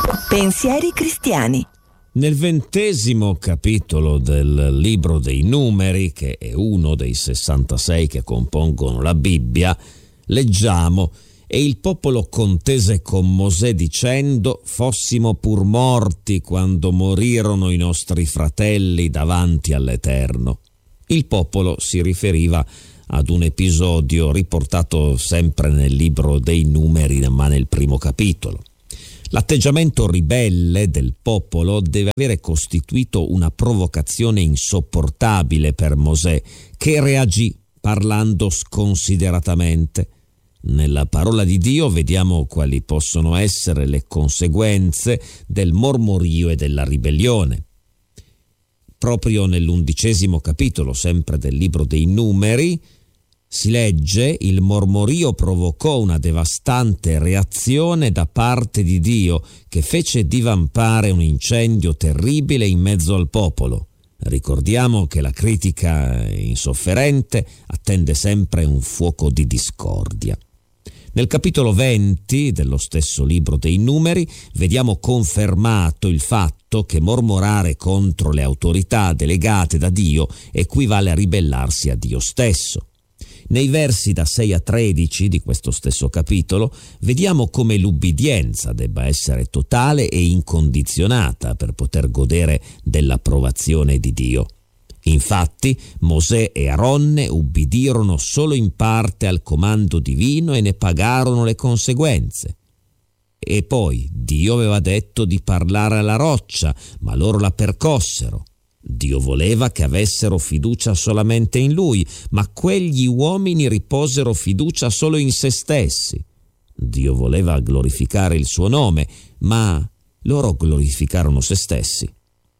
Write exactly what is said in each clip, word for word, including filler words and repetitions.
Pensieri cristiani. Nel ventesimo capitolo del Libro dei Numeri, che è uno dei sessantasei che compongono la Bibbia, leggiamo: «E il popolo contese con Mosè dicendo: fossimo pur morti quando morirono i nostri fratelli davanti all'Eterno». Il popolo si riferiva ad un episodio riportato sempre nel Libro dei Numeri, ma nel primo capitolo. L'atteggiamento ribelle del popolo deve avere costituito una provocazione insopportabile per Mosè, che reagì parlando sconsideratamente. Nella parola di Dio vediamo quali possono essere le conseguenze del mormorio e della ribellione. Proprio nell'undicesimo capitolo, sempre del Libro dei Numeri, si legge: il mormorio provocò una devastante reazione da parte di Dio, che fece divampare un incendio terribile in mezzo al popolo. Ricordiamo che la critica insofferente attende sempre un fuoco di discordia. Nel capitolo venti dello stesso Libro dei Numeri vediamo confermato il fatto che mormorare contro le autorità delegate da Dio equivale a ribellarsi a Dio stesso. Nei versi da sei a tredici di questo stesso capitolo vediamo come l'ubbidienza debba essere totale e incondizionata per poter godere dell'approvazione di Dio. Infatti Mosè e Aronne ubbidirono solo in parte al comando divino e ne pagarono le conseguenze. E poi Dio aveva detto di parlare alla roccia, ma loro la percossero. Dio voleva che avessero fiducia solamente in Lui, ma quegli uomini riposero fiducia solo in se stessi. Dio voleva glorificare il suo nome, ma loro glorificarono se stessi.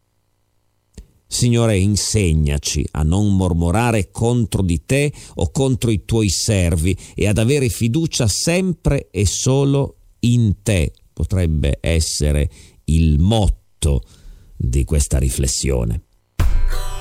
Signore, insegnaci a non mormorare contro di te o contro i tuoi servi e ad avere fiducia sempre e solo in te. Potrebbe essere il motto di questa riflessione.